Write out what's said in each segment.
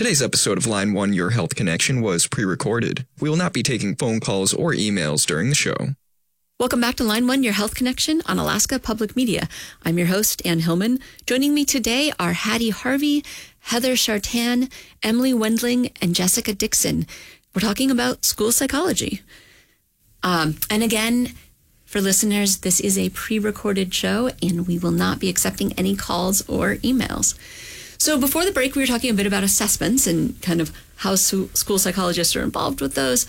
Today's episode of Line 1 Your Health Connection was pre-recorded. We will not be taking phone calls or emails during the show. Welcome back to Line 1 Your Health Connection on Alaska Public Media. I'm your host, Ann Hillman. Joining me today are Hattie Harvey, Heather Chartan, Emily Wendling, and Jessica Dixon. We're talking about school psychology. And again, for listeners, this is a pre-recorded show, and we will not be accepting any calls or emails. So before the break, we were talking a bit about assessments and kind of how school psychologists are involved with those.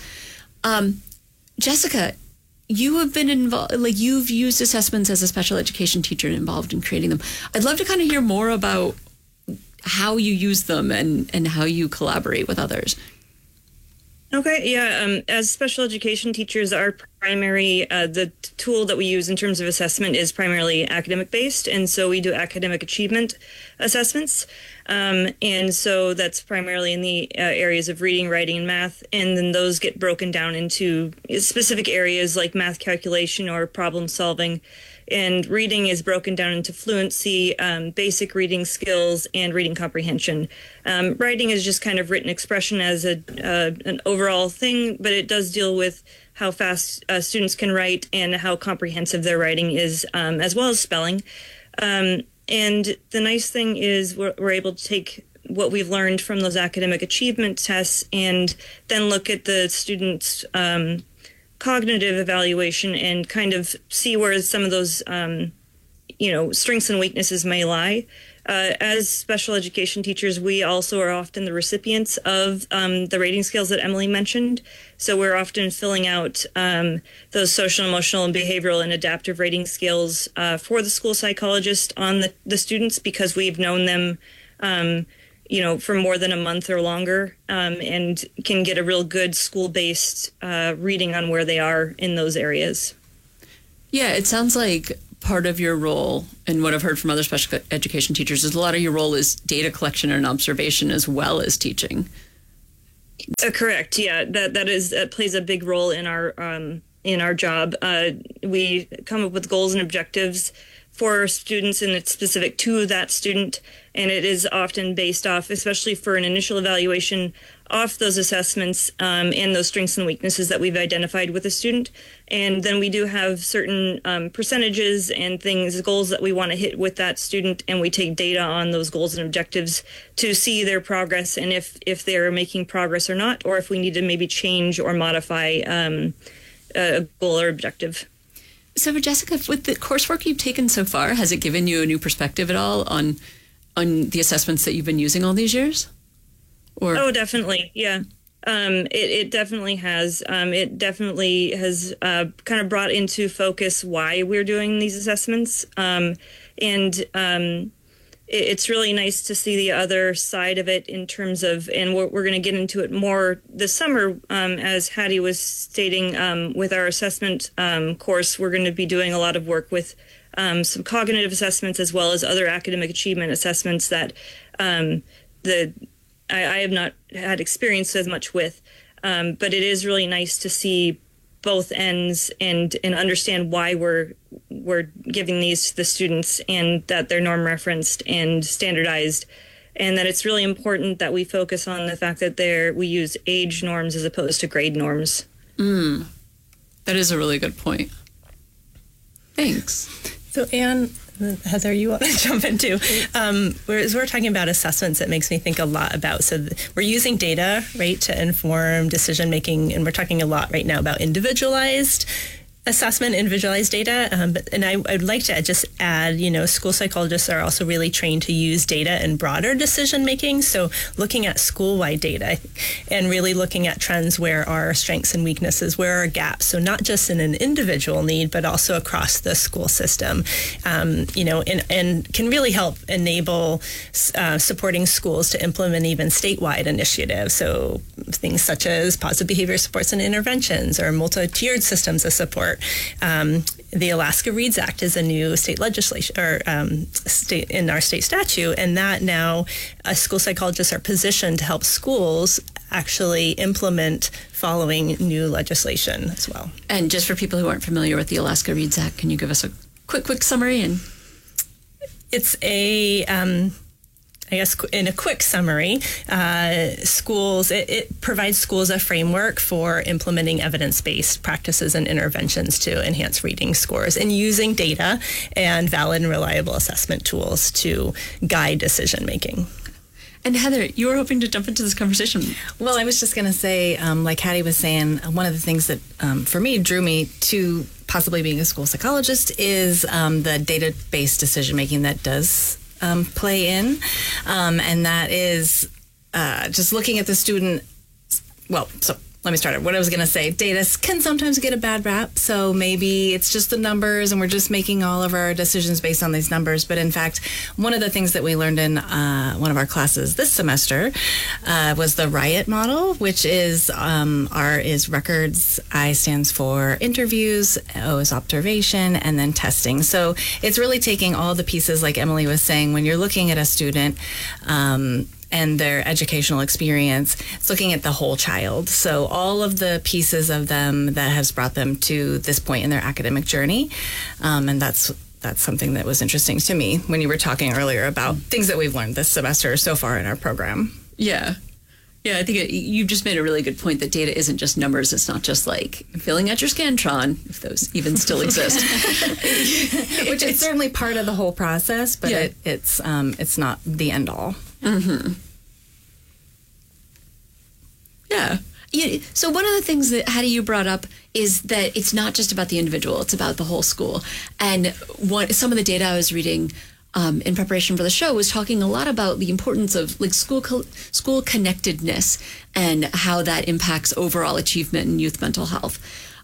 Jessica, you have been involved, like you've used assessments as a special education teacher and involved in creating them. I'd love to kind of hear more about how you use them and how you collaborate with others. Okay, yeah. As special education teachers, our primary, the tool that we use in terms of assessment is primarily academic-based, and so we do academic achievement assessments. And so that's primarily in the areas of reading, writing, and math, and then those get broken down into specific areas like math calculation or problem solving. And reading is broken down into fluency, basic reading skills, and reading comprehension. Writing is just kind of written expression as an overall thing, but it does deal with how fast students can write and how comprehensive their writing is, as well as spelling. And the nice thing is we're able to take what we've learned from those academic achievement tests and then look at the students' cognitive evaluation and kind of see where some of those, strengths and weaknesses may lie. As special education teachers, we also are often the recipients of the rating scales that Emily mentioned. So we're often filling out those social, emotional, and behavioral and adaptive rating scales for the school psychologist on the students because we've known them for more than a month or longer, and can get a real good school-based reading on where they are in those areas. Yeah, it sounds like part of your role, and what I've heard from other special education teachers, is a lot of your role is data collection and observation as well as teaching. Correct. Yeah, that plays a big role in our job. We come up with goals and objectives for students, and it's specific to that student, and it is often based off, especially for an initial evaluation, off those assessments and those strengths and weaknesses that we've identified with a student. And then we do have certain percentages and goals that we want to hit with that student, and we take data on those goals and objectives to see their progress and if they're making progress or not, or if we need to maybe change or modify a goal or objective. So for Jessica, with the coursework you've taken so far, has it given you a new perspective at all on the assessments that you've been using all these years? Oh, definitely. Yeah. It definitely has. It definitely has kind of brought into focus why we're doing these assessments. It's really nice to see the other side of it in terms of, and we're going to get into it more this summer, as Hattie was stating, with our assessment course. We're going to be doing a lot of work with some cognitive assessments as well as other academic achievement assessments that I have not had experience as much with, but it is really nice to see both ends and understand why we're giving these to the students, and that they're norm referenced and standardized, and that it's really important that we focus on the fact that we use age norms as opposed to grade norms. That is a really good point. Thanks. So Anne, Heather, you want to jump into? As we're talking about assessments, it makes me think a lot about, we're using data, right, to inform decision making, and we're talking a lot right now about individualized assessment, individualized data. I'd like to just add, school psychologists are also really trained to use data in broader decision making. So looking at school-wide data and really looking at trends, where are strengths and weaknesses, where are gaps. So not just in an individual need, but also across the school system, and can really help enable supporting schools to implement even statewide initiatives. So things such as positive behavior supports and interventions, or multi-tiered systems of support. The Alaska Reads Act is a new state legislation, or state in our state statute, and that now school psychologists are positioned to help schools actually implement following new legislation as well. And just for people who aren't familiar with the Alaska Reads Act, can you give us a quick summary? And it's a I guess in a quick summary, schools, it provides schools a framework for implementing evidence-based practices and interventions to enhance reading scores and using data and valid and reliable assessment tools to guide decision making. And Heather, you were hoping to jump into this conversation. Well, I was just going to say, like Hattie was saying, one of the things that for me drew me to possibly being a school psychologist is the data-based decision making that does play in, and that is just looking at the student. Well, so let me start. What I was going to say, data can sometimes get a bad rap. So maybe it's just the numbers and we're just making all of our decisions based on these numbers. But in fact, one of the things that we learned in one of our classes this semester was the RIOT model, which is R is records, I stands for interviews, O is observation, and then testing. So it's really taking all the pieces, like Emily was saying, when you're looking at a student, and their educational experience, it's looking at the whole child. So all of the pieces of them that has brought them to this point in their academic journey. And that's something that was interesting to me when you were talking earlier about things that we've learned this semester so far in our program. Yeah. Yeah, I think you just made a really good point that data isn't just numbers. It's not just like filling out your Scantron, if those even still exist. Which is certainly part of the whole process, but yeah. It's not the end all. Mm-hmm. Yeah. So one of the things that Hattie, you brought up is that it's not just about the individual; it's about the whole school. And some of the data I was reading in preparation for the show was talking a lot about the importance of like school connectedness and how that impacts overall achievement and youth mental health.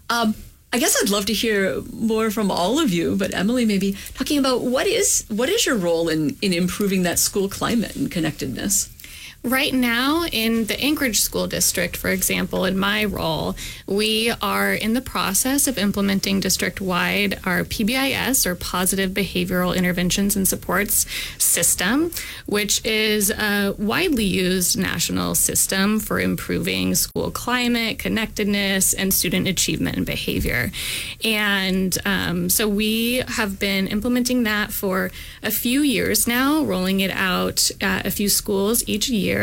I guess I'd love to hear more from all of you, but Emily, maybe talking about what is your role in improving that school climate and connectedness? Right now, in the Anchorage School District, for example, in my role, we are in the process of implementing district-wide our PBIS, or Positive Behavioral Interventions and Supports system, which is a widely used national system for improving school climate, connectedness, and student achievement and behavior. And so we have been implementing that for a few years now, rolling it out at a few schools each year.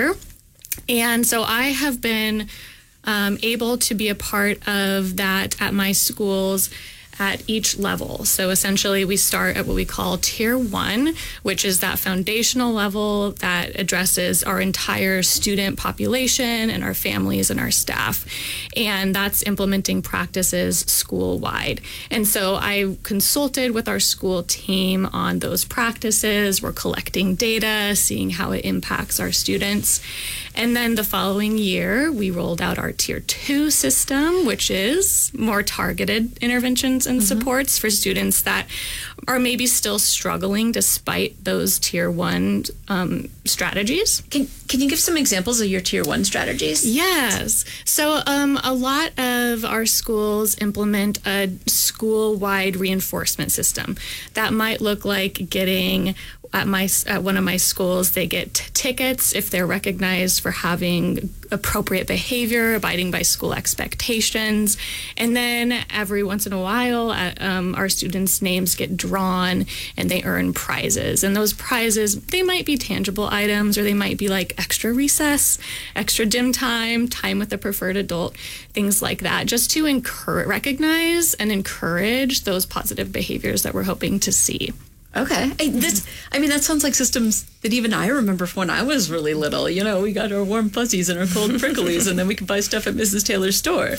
And so I have been able to be a part of that at my schools at each level. So essentially we start at what we call Tier 1, which is that foundational level that addresses our entire student population and our families and our staff. And that's implementing practices school-wide. And so I consulted with our school team on those practices. We're collecting data, seeing how it impacts our students. And then the following year, we rolled out our Tier 2 system, which is more targeted interventions and supports for students that are maybe still struggling despite those Tier 1 strategies. Can you give some examples of your Tier 1 strategies? Yes. So a lot of our schools implement a school-wide reinforcement system. That might look like getting at one of my schools, they get tickets if they're recognized for having appropriate behavior, abiding by school expectations. And then every once in a while, our students' names get drawn and they earn prizes. And those prizes, they might be tangible items, or they might be like extra recess, extra gym time, time with a preferred adult, things like that, just to recognize and encourage those positive behaviors that we're hoping to see. Okay. That sounds like systems that even I remember from when I was really little. You know, we got our warm fuzzies and our cold pricklies, and then we could buy stuff at Mrs. Taylor's store.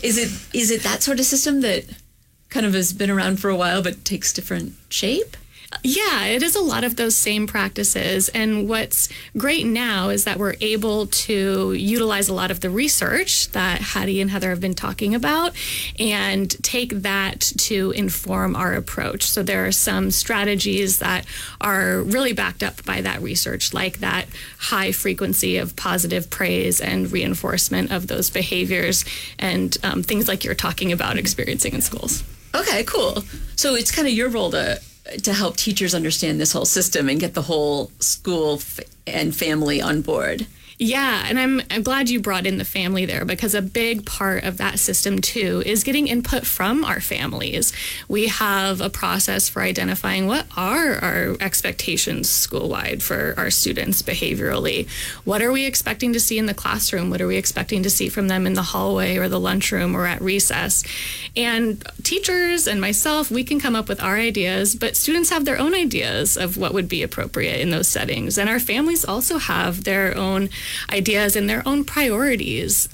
Is it that sort of system that kind of has been around for a while but takes different shape? Yeah, it is a lot of those same practices. And what's great now is that we're able to utilize a lot of the research that Hattie and Heather have been talking about and take that to inform our approach. So there are some strategies that are really backed up by that research, like that high frequency of positive praise and reinforcement of those behaviors and things like you're talking about experiencing in schools. Okay, cool. So it's kind of your role to help teachers understand this whole system and get the whole school and family on board. Yeah, and I'm glad you brought in the family there, because a big part of that system too is getting input from our families. We have a process for identifying what are our expectations school-wide for our students behaviorally. What are we expecting to see in the classroom? What are we expecting to see from them in the hallway or the lunchroom or at recess? And teachers and myself, we can come up with our ideas, but students have their own ideas of what would be appropriate in those settings. And our families also have their own ideas and their own priorities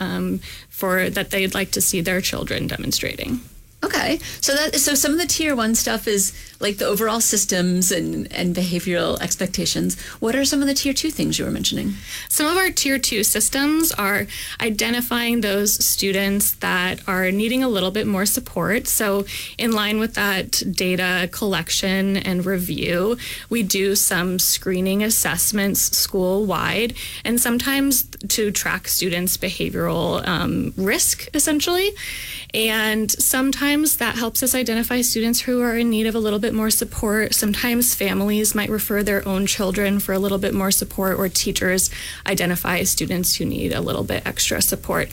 for that they'd like to see their children demonstrating. Okay, so some of the tier 1 stuff is like the overall systems and behavioral expectations. What are some of the tier 2 things you were mentioning? Some of our tier 2 systems are identifying those students that are needing a little bit more support. So in line with that data collection and review, we do some screening assessments school-wide, and sometimes to track students' behavioral risk, essentially. And sometimes that helps us identify students who are in need of a little bit more support. Sometimes families might refer their own children for a little bit more support, or teachers identify students who need a little bit extra support.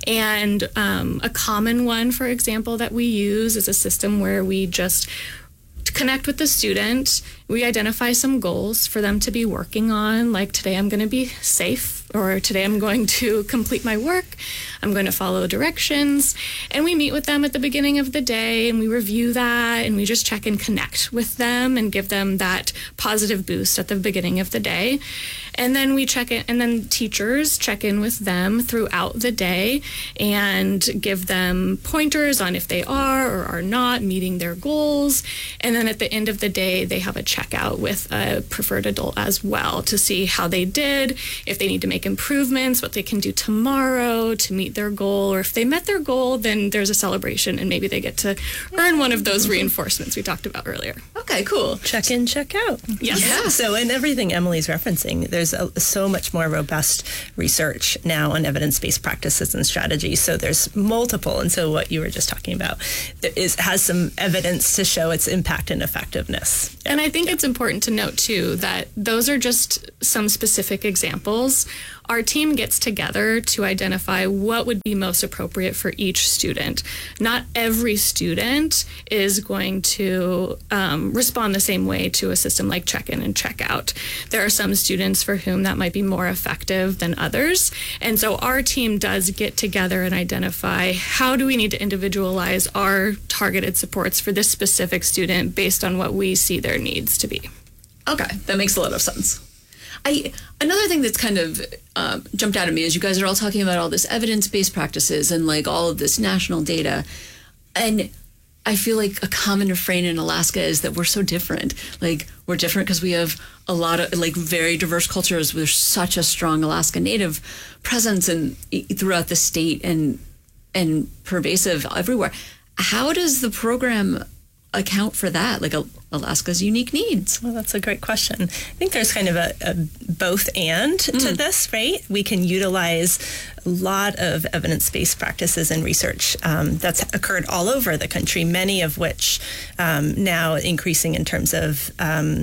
And a common one, for example, that we use is a system where we just connect with the student. We identify some goals for them to be working on, like today I'm going to be safe, or today I'm going to complete my work, I'm going to follow directions. And we meet with them at the beginning of the day and we review that, and we just check and connect with them and give them that positive boost at the beginning of the day. And then we check in, and then teachers check in with them throughout the day and give them pointers on if they are or are not meeting their goals. And then at the end of the day, they have a checkout with a preferred adult as well to see how they did, if they need to make improvements, what they can do tomorrow to meet their goal, or if they met their goal, then there's a celebration and maybe they get to earn one of those reinforcements we talked about earlier. Okay, cool. Check in, check out. Yes. Yeah. So in everything Emily's referencing, there's so much more robust research now on evidence-based practices and strategies. So there's multiple. And so what you were just talking about has some evidence to show its impact and effectiveness. And I think it's important to note, too, that those are just some specific examples. Our team gets together to identify what would be most appropriate for each student. Not every student is going to respond the same way to a system like check-in and check-out. There are some students for whom that might be more effective than others. And so our team does get together and identify how do we need to individualize our targeted supports for this specific student based on what we see their needs to be. Okay, that makes a lot of sense. Another thing that's kind of jumped out at me is you guys are all talking about all this evidence-based practices and like all of this national data. And I feel like a common refrain in Alaska is that we're so different. Like, we're different because we have a lot of like very diverse cultures. There's such a strong Alaska Native presence throughout the state and pervasive everywhere. How does the program account for that, like Alaska's unique needs? Well, that's a great question. I think there's kind of a both and to this, right? We can utilize a lot of evidence-based practices and research that's occurred all over the country, many of which now increasing in terms of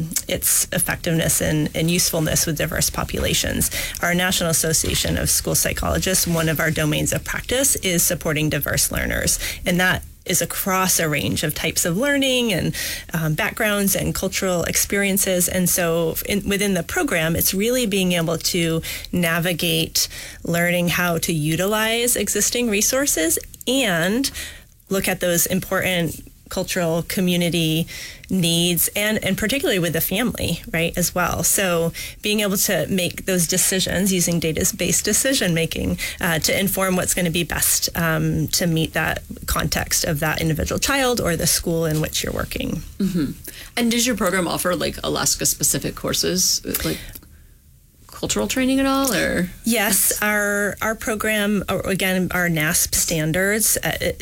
its effectiveness and usefulness with diverse populations. Our National Association of School Psychologists, one of our domains of practice is supporting diverse learners, and that is across a range of types of learning and backgrounds and cultural experiences. And so within the program, it's really being able to navigate learning how to utilize existing resources and look at those important cultural community needs and particularly with the family, right, as well. So being able to make those decisions using data-based decision making to inform what's going to be best to meet that context of that individual child or the school in which you're working. Mm-hmm. And does your program offer like Alaska-specific courses, like cultural training at all, or? Yes, our program, again, our NASP standards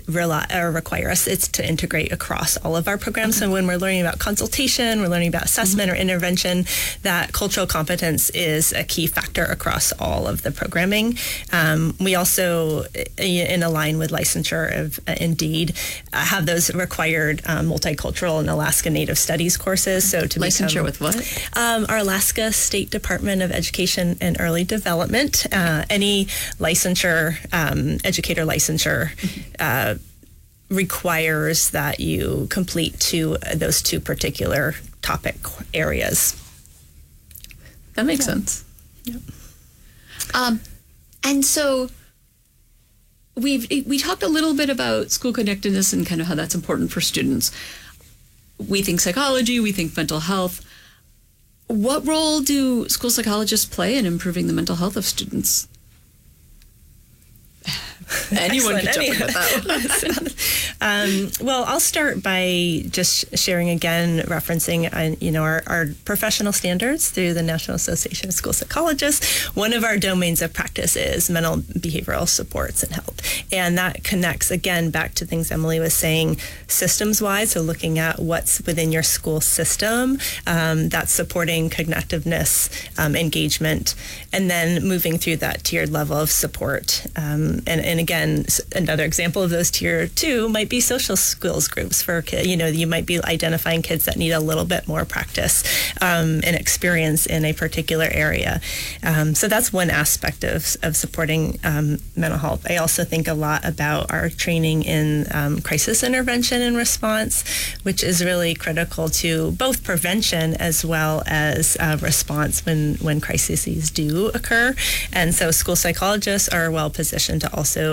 require us to integrate across all of our programs. So when we're learning about consultation, we're learning about assessment or intervention, that cultural competence is a key factor across all of the programming. We also, in line with licensure of Indeed, have those required multicultural and Alaska Native Studies courses. So to licensure with what? Our Alaska State Department of Education education and early development. Any licensure, educator licensure, requires that you complete those two particular topic areas. That makes sense. Yep. And so we talked a little bit about school connectedness and kind of how that's important for students. We think psychology, we think mental health. What role do school psychologists play in improving the mental health of students? Anyone can jump in with that. Well, I'll start by just sharing again, referencing our professional standards through the National Association of School Psychologists. One of our domains of practice is mental behavioral supports and health, and that connects again back to things Emily was saying, systems-wise. So looking at what's within your school system that's supporting connectiveness, engagement, and then moving through that tiered level of support. And again, another example of those tier 2 might be social skills groups for kids. You might be identifying kids that need a little bit more practice and experience in a particular area. So that's one aspect of supporting mental health. I also think a lot about our training in crisis intervention and response, which is really critical to both prevention as well as response when crises do occur. And so school psychologists are well positioned to also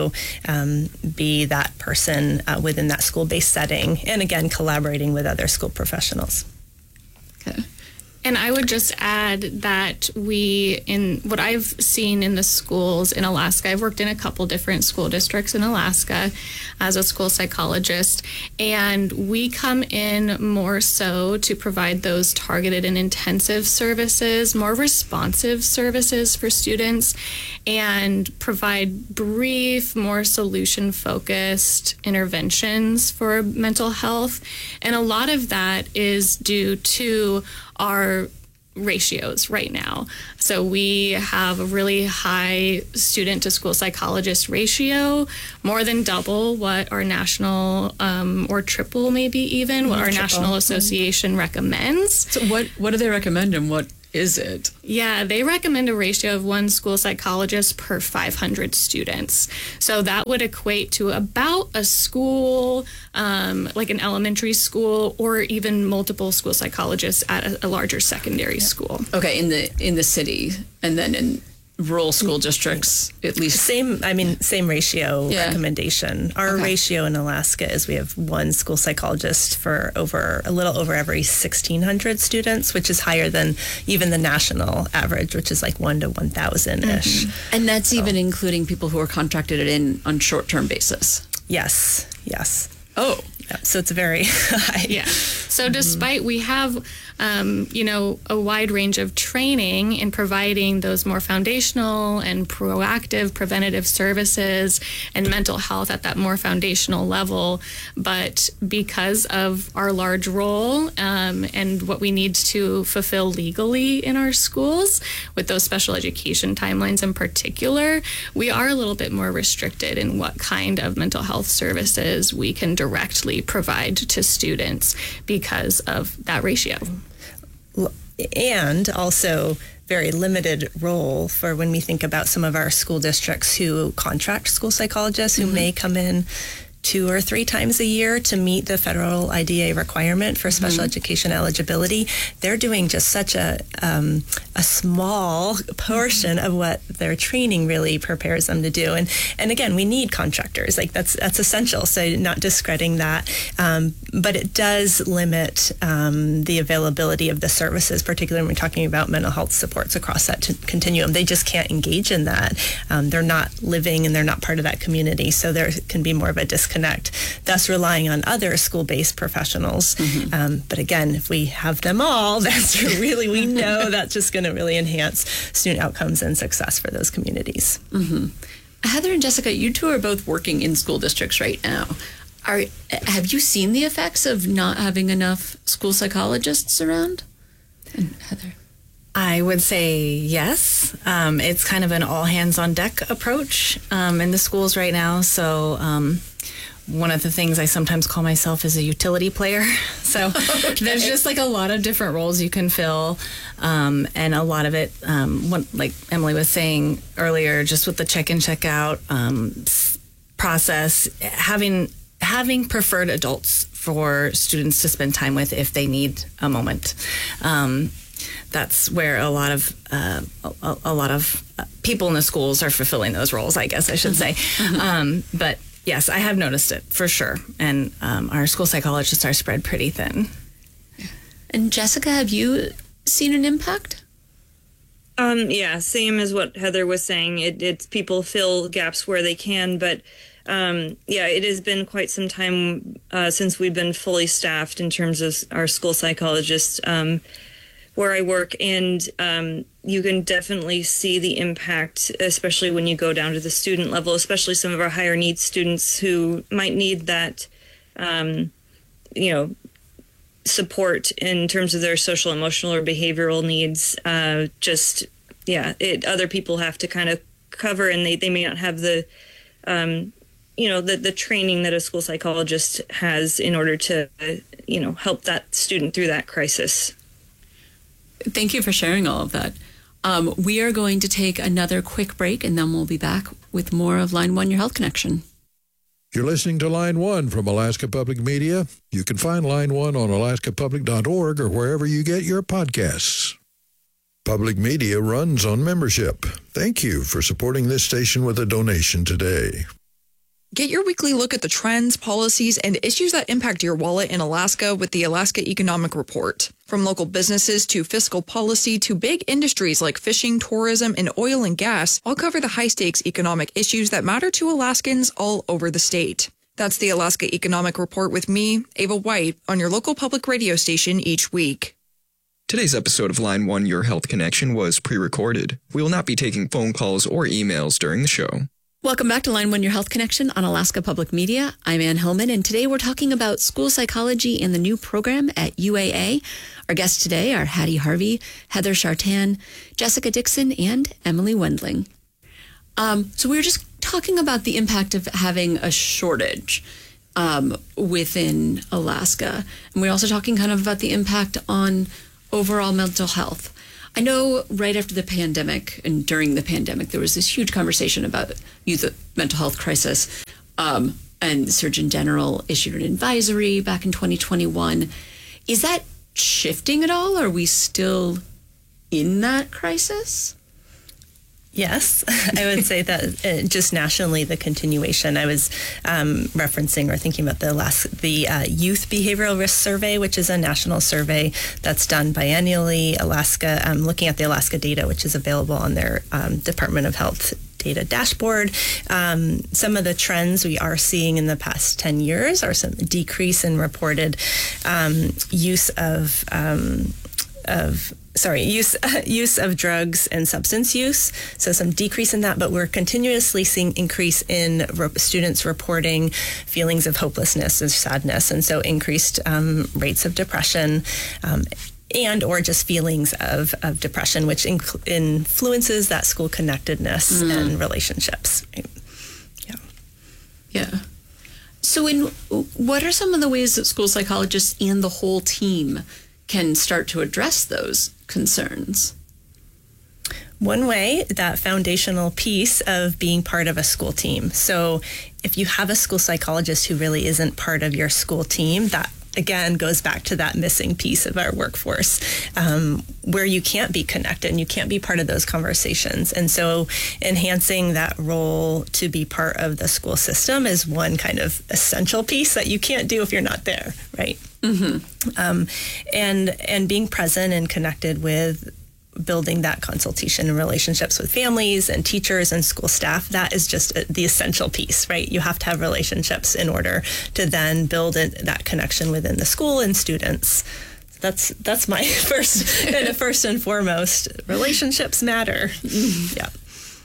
be that person within that school-based setting, and again, collaborating with other school professionals. Okay. And I would just add that in what I've seen in the schools in Alaska, I've worked in a couple different school districts in Alaska as a school psychologist, and we come in more so to provide those targeted and intensive services, more responsive services for students, and provide brief, more solution-focused interventions for mental health. And a lot of that is due to our ratios right now. So we have a really high student to school psychologist ratio, more than double what our national or triple maybe even what our national association recommends. So what do they recommend, and what is it? Yeah, they recommend a ratio of 1 school psychologist per 500 students. So that would equate to about a school, like an elementary school, or even multiple school psychologists at a larger secondary school. Okay, in the city, and then in rural school districts, at least same ratio recommendation. Our ratio in Alaska is we have 1 school psychologist for a little over every 1,600 students, which is higher than even the national average, which is like 1 to 1,000-ish. And that's even including people who are contracted in on short-term basis. Yes. Oh. Yeah, so it's very high. Yeah. So despite we have, a wide range of training in providing those more foundational and proactive preventative services and mental health at that more foundational level, but because of our large role and what we need to fulfill legally in our schools with those special education timelines in particular, we are a little bit more restricted in what kind of mental health services we can directly provide to students because of that ratio. And also very limited role for when we think about some of our school districts who contract school psychologists who may come in 2 or 3 times a year to meet the federal IDA requirement for special education eligibility. They're doing just such a small portion of what their training really prepares them to do. And again, we need contractors. Like that's essential. So not discrediting that, but it does limit the availability of the services, particularly when we're talking about mental health supports across that continuum. They just can't engage in that. They're not living and they're not part of that community. So there can be more of a disconnect, thus relying on other school-based professionals. But again, if we have them all, that's really, we know that's just going to really enhance student outcomes and success for those communities. Heather and Jessica, you two are both working in school districts right now. Have you seen the effects of not having enough school psychologists around? And Heather? I would say yes. It's kind of an all hands on deck approach in the schools right now. So one of the things I sometimes call myself is a utility player. So there's just like a lot of different roles you can fill. And a lot of it, like Emily was saying earlier, just with the check-in, check-out process, having preferred adults for students to spend time with if they need a moment. That's where a lot of people in the schools are fulfilling those roles, I guess I should say. But yes, I have noticed it for sure. And our school psychologists are spread pretty thin. And Jessica, have you seen an impact? Yeah, same as what Heather was saying. It's people fill gaps where they can, but it has been quite some time since we've been fully staffed in terms of our school psychologists where I work, and you can definitely see the impact, especially when you go down to the student level, especially some of our higher needs students who might need that, support in terms of their social, emotional, or behavioral needs. Other people have to kind of cover, and they may not have the the training that a school psychologist has in order to, help that student through that crisis. Thank you for sharing all of that. We are going to take another quick break, and then we'll be back with more of Line 1, Your Health Connection. You're listening to Line 1 from Alaska Public Media. You can find Line 1 on alaskapublic.org or wherever you get your podcasts. Public Media runs on membership. Thank you for supporting this station with a donation today. Get your weekly look at the trends, policies, and issues that impact your wallet in Alaska with the Alaska Economic Report. From local businesses to fiscal policy to big industries like fishing, tourism, and oil and gas, I'll cover the high-stakes economic issues that matter to Alaskans all over the state. That's the Alaska Economic Report with me, Ava White, on your local public radio station each week. Today's episode of Line 1, Your Health Connection was pre-recorded. We will not be taking phone calls or emails during the show. Welcome back to Line 1, Your Health Connection on Alaska Public Media. I'm Ann Hillman, and today we're talking about school psychology and the new program at UAA. Our guests today are Hattie Harvey, Heather Chartan, Jessica Dixon, and Emily Wendling. So we were just talking about the impact of having a shortage within Alaska. And we're also talking kind of about the impact on overall mental health. I know right after the pandemic and during the pandemic, there was this huge conversation about youth mental health crisis, and the Surgeon General issued an advisory back in 2021. Is that shifting at all? Are we still in that crisis? Yes, I would say that just nationally, the continuation. I was referencing or thinking about the Youth Behavioral Risk Survey, which is a national survey that's done biennially. Alaska, looking at the Alaska data, which is available on their Department of Health data dashboard. Some of the trends we are seeing in the past 10 years are some decrease in reported use of drugs and substance use. So some decrease in that, but we're continuously seeing increase in students reporting feelings of hopelessness and sadness. And so increased rates of depression, and or just feelings of depression, which influences that school connectedness and relationships. Right? Yeah. So what are some of the ways that school psychologists and the whole team can start to address those concerns? One way, that foundational piece of being part of a school team. So if you have a school psychologist who really isn't part of your school team, that again goes back to that missing piece of our workforce, where you can't be connected and you can't be part of those conversations. And so enhancing that role to be part of the school system is one kind of essential piece that you can't do if you're not there, right? Mm-hmm. And being present and connected with building that consultation and relationships with families and teachers and school staff, that is just the essential piece, right? You have to have relationships in order to then build that connection within the school and students. That's my first and foremost. Relationships matter. Yeah.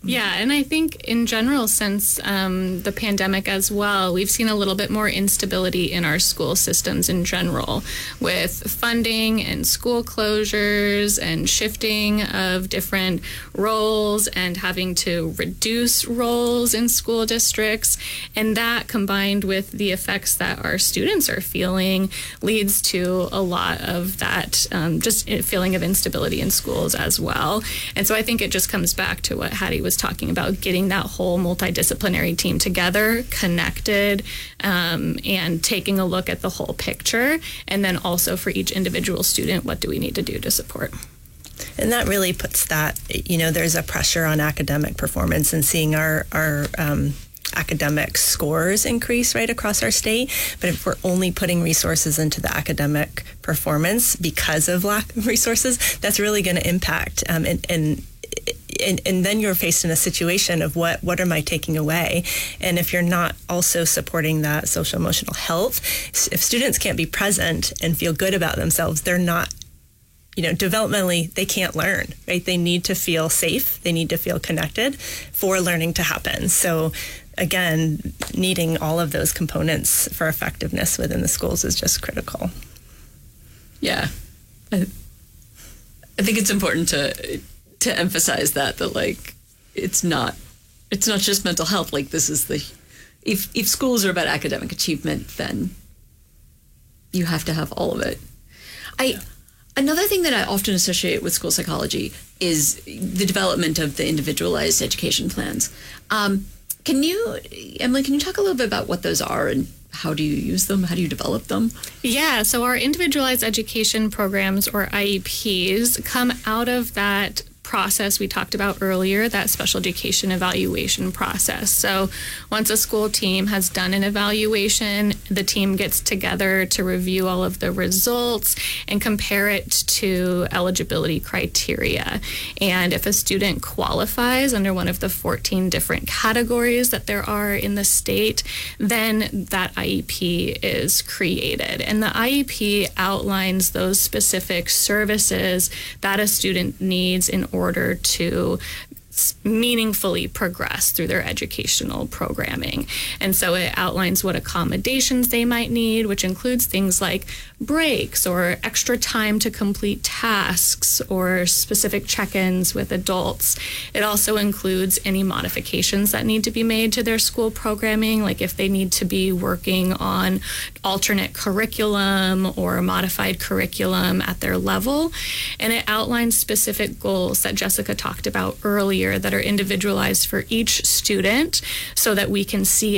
Yeah, and I think in general, since the pandemic as well, we've seen a little bit more instability in our school systems in general, with funding and school closures and shifting of different roles and having to reduce roles in school districts. And that, combined with the effects that our students are feeling, leads to a lot of that just feeling of instability in schools as well. And so I think it just comes back to what Hattie was talking about, getting that whole multidisciplinary team together, connected, and taking a look at the whole picture. And then also for each individual student, what do we need to do to support? And that really puts that, there's a pressure on academic performance, and seeing our academic scores increase right across our state. But if we're only putting resources into the academic performance because of lack of resources, that's really going to impact. And then you're faced in a situation of what am I taking away? And if you're not also supporting that social emotional health, if students can't be present and feel good about themselves, they're not, developmentally, they can't learn, right? They need to feel safe. They need to feel connected for learning to happen. So again, needing all of those components for effectiveness within the schools is just critical. Yeah. I think it's important to emphasize that like it's not just mental health. Like, this is if schools are about academic achievement, then you have to have all of it. Another thing that I often associate with school psychology is the development of the individualized education plans. Emily, can you talk a little bit about what those are and how do you use them? How do you develop them? Yeah, so our individualized education programs, or IEPs, come out of that process we talked about earlier, that special education evaluation process. So once a school team has done an evaluation, the team gets together to review all of the results and compare it to eligibility criteria. And if a student qualifies under one of the 14 different categories that there are in the state, then that IEP is created. And the IEP outlines those specific services that a student needs in order to meaningfully progress through their educational programming. And so it outlines what accommodations they might need, which includes things like breaks or extra time to complete tasks or specific check-ins with adults. It also includes any modifications that need to be made to their school programming, like if they need to be working on alternate curriculum or modified curriculum at their level. And it outlines specific goals that Jessica talked about earlier that are individualized for each student so that we can see